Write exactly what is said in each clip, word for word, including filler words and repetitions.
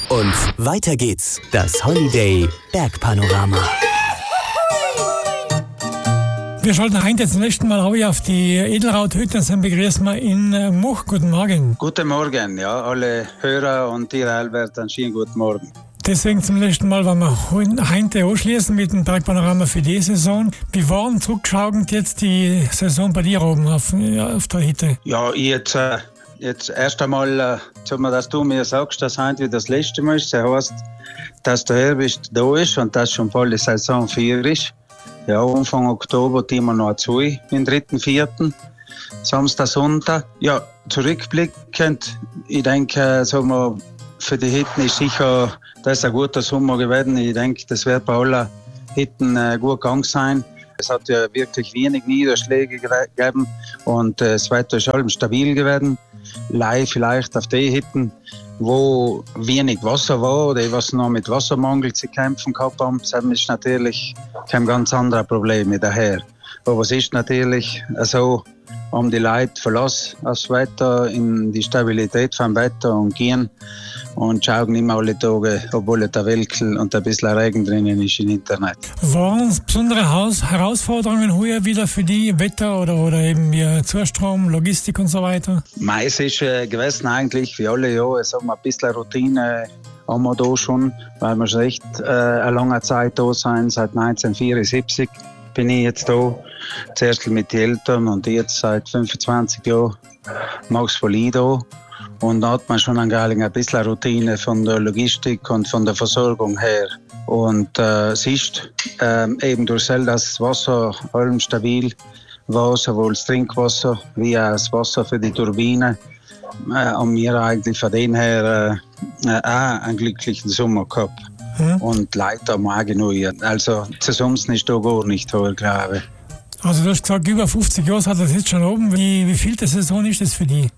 Und weiter geht's. Das Holiday Bergpanorama. Wir schalten heute zum letzten Mal auf die Edelrauthütte und dann begrüßen wir in Much. Guten Morgen. Guten Morgen, ja, alle Hörer und dir, Albert, einen schönen guten Morgen. Deswegen zum letzten Mal, wenn wir heute anschließen mit dem Bergpanorama für die Saison. Wie war denn zurückschauend jetzt die Saison bei dir oben auf, auf der Hütte? Ja, ich jetzt, äh, jetzt erst einmal, äh, dass du mir sagst, dass heute wieder das letzte Mal ist. Das heißt, dass der Herbst da ist und dass schon voll die Saison vier ist. Ja, Anfang Oktober die wir noch zu, den dritten, vierten Samstag, Sonntag. Ja, zurückblickend, ich denke, sagen wir, für die Hitten ist sicher, das ist ein guter Sommer gewesen. Ich denke, das wird bei allen Hitten äh, gut gegangen sein. Es hat ja wirklich wenig Niederschläge gegeben und äh, das Wetter ist allem stabil gewesen. Live vielleicht auf die Hitten, wo wenig Wasser war oder was noch mit Wassermangel zu kämpfen gehabt haben. Das ist natürlich kein ganz anderes Problem daher. Aber es ist natürlich so, um die Leute verlassen das Wetter, in die Stabilität vom Wetter und gehen und schauen nicht mehr alle Tage, obwohl der Welkel und ein bisschen Regen drinnen ist im Internet. Waren es besondere Haus- Herausforderungen heuer wieder für die Wetter oder, oder eben wie Zustrom, Logistik und so weiter? Meist ist äh, gewesen eigentlich wie alle Jahre, sagen wir, ein bisschen Routine haben wir da schon, weil wir schon echt äh, eine lange Zeit da sind, seit neunzehnhundertvierundsiebzig bin ich jetzt da. Zuerst mit den Eltern und jetzt seit fünfundzwanzig Jahren mache ich es voll da. Und da hat man schon ein bisschen Routine von der Logistik und von der Versorgung her. Und äh, es ist äh, eben durch das, dass das Wasser allem stabil war, sowohl das Trinkwasser wie auch das Wasser für die Turbine. Äh, und wir eigentlich von dem her äh, auch einen glücklichen Sommer gehabt. Hm. Und Leute haben auch genug. Also zusammen ist da gar nicht hoch, glaube ich. Also du hast gesagt, über fünfzig Jahre hat das jetzt schon oben. Wie, wie viel Saison ist das für dich?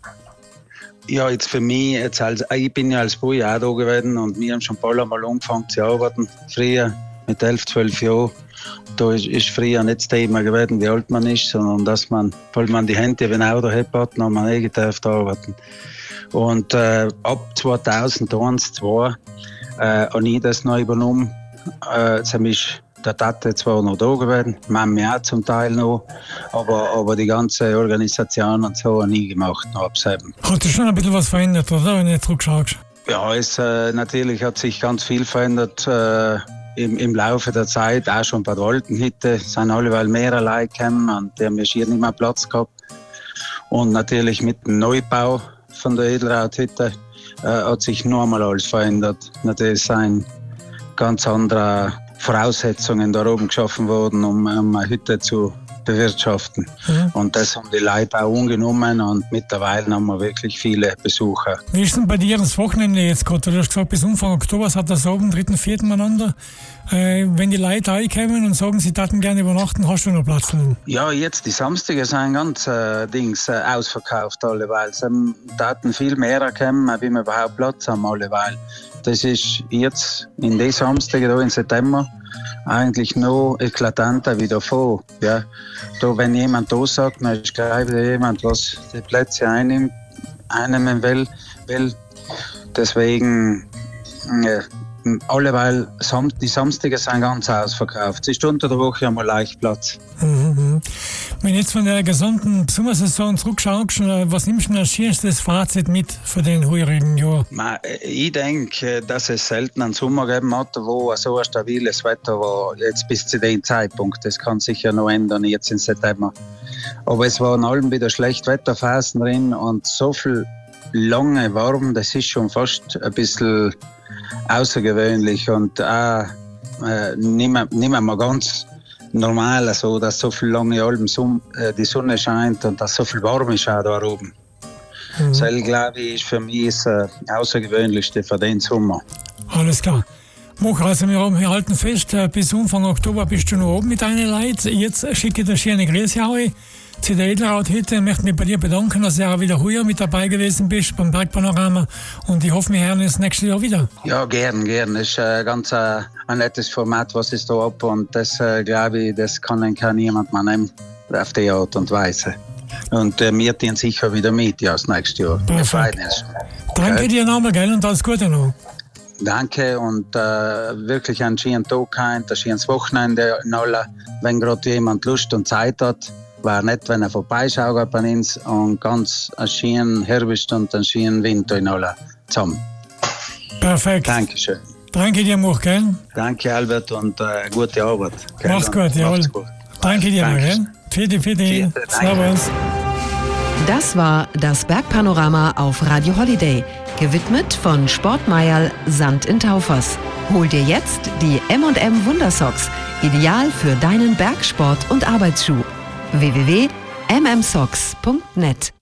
Ja, jetzt für mich, jetzt als, ich bin ja als Boy auch da gewesen und wir haben schon ein paar Mal angefangen zu arbeiten. Früher mit elf, zwölf Jahren. Da ist, ist früher nicht das Thema gewesen, wie alt man ist, sondern dass man, weil man die Hände wenn auch da hat, dann man eh gedarf arbeiten. Und äh, ab zweitausendeins, zweitausendzwei äh, habe ich das noch übernommen. Äh, der Tate zwar noch da gewesen, Mami auch zum Teil noch, aber, aber die ganze Organisation und so habe ich gemacht noch abselben. Hat sich schon ein bisschen was verändert, oder, wenn du zurückschaust? Ja, es, äh, natürlich hat sich ganz viel verändert äh, im, im Laufe der Zeit, auch schon bei der alten Hütte sind alle weil mehr allein gekommen und die haben hier nicht mehr Platz gehabt. Und natürlich mit dem Neubau von der Edelrauthütte äh, hat sich noch einmal alles verändert. Natürlich sind ganz andere Voraussetzungen da oben geschaffen worden, um, um eine Hütte zu bewirtschaften. Mhm. Und das haben die Leute auch angenommen und mittlerweile haben wir wirklich viele Besucher. Wie ist denn bei dir das Wochenende jetzt gerade? Du hast gesagt, bis Anfang Oktober hat das oben, dritten, vierten miteinander. Äh, wenn die Leute reinkommen und sagen, sie täten gerne übernachten, hast du noch Platz? Ja, jetzt die Samstage sind ganz äh, Dings, äh, ausverkauft alleweil. Es täten viel mehr kommen, wie wir überhaupt Platz haben alleweil. Das ist jetzt in den Samstagen da im September eigentlich noch eklatanter wie davor. Ja. Da, wenn jemand da sagt, dann ist gleich wieder jemand, was die Plätze einnimmt, einnehmen will. will. Deswegen, äh, alleweil, die Samstage sind ganz ausverkauft. Es ist unter der Woche einmal leicht Platz. Mhm. Wenn du jetzt von der gesamten Sommersaison zurückschaust, was nimmst du denn als schönstes Fazit mit für den heurigen Jahr? Ich denke, dass es selten einen Sommer gegeben hat, wo so ein stabiles Wetter war, jetzt bis zu dem Zeitpunkt. Das kann sich ja noch ändern, jetzt im September. Aber es waren allem wieder schlechte Wetterphasen drin und so viel lange warm, das ist schon fast ein bisschen außergewöhnlich und auch äh, nicht mehr, nicht mehr mal ganz normal, also, dass so viel lange Alben äh, die Sonne scheint und dass so viel warm ist auch da oben. Mhm. Das, glaube ich, ist für mich das äh, Außergewöhnlichste für den Sommer. Alles klar. Moch, also wir, haben, wir halten fest, bis Anfang Oktober bist du noch oben mit deinen Leuten. Jetzt schicke ich dir schöne Grüße auch zu der Edelrauthütte. Ich möchte mich bei dir bedanken, dass du auch wieder heuer mit dabei gewesen bist beim Bergpanorama. Und ich hoffe, wir hören uns nächstes Jahr wieder. Ja, gern, gern. Das ist äh, ganz äh, ein nettes Format, was ich da habe. Und das, äh, glaube ich, das kann, kann niemand mehr nehmen auf die Art und Weise. Und äh, wir gehen sicher wieder mit ja, das nächste Jahr. Wir freuen uns. Danke okay. dir nochmal, gell, und alles Gute noch. danke und äh, wirklich einen schönen Tag, ein schönes Wochenende in aller. Wenn gerade jemand Lust und Zeit hat, war nett, wenn er vorbeischaut bei uns und ganz einen schönen Herbst und einen schönen Winter in aller zusammen. Perfekt. Dankeschön. Danke dir, Much, gell? Danke, Albert, und äh, gute Arbeit. Gell? Mach's gut, jawohl. gut. Danke dir, Much, gell? Vierte, vierte. Vierte, Servus. Das war das Bergpanorama auf Radio Holiday, gewidmet von Sportmeierl Sand in Taufers. Hol dir jetzt die M und M Wundersocks, ideal für deinen Bergsport- und Arbeitsschuh. w w w punkt m m socks punkt net